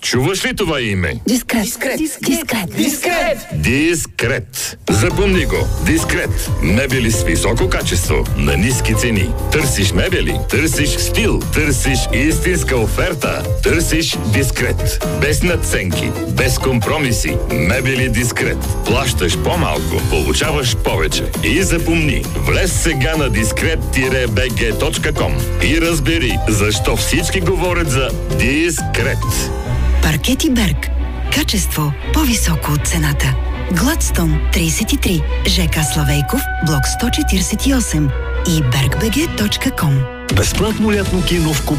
Чуваш ли това име? Дискрет. Дискрет. Запомни го. Дискрет. Мебели с високо качество на ниски цени. Търсиш мебели, търсиш стил, търсиш истинска оферта. Търсиш Дискрет. Без надценки, без компромиси. Мебели Дискрет. Плащаш по-малко, получаваш повече. И запомни, влез сега на discret-bg.com и разбери защо всички говорят за Дискрет. Паркети Берг. Качество по-високо от цената. Гладстон 33, ЖК Славейков, блок 148 и bergbg.com. Безплатно лятно кино в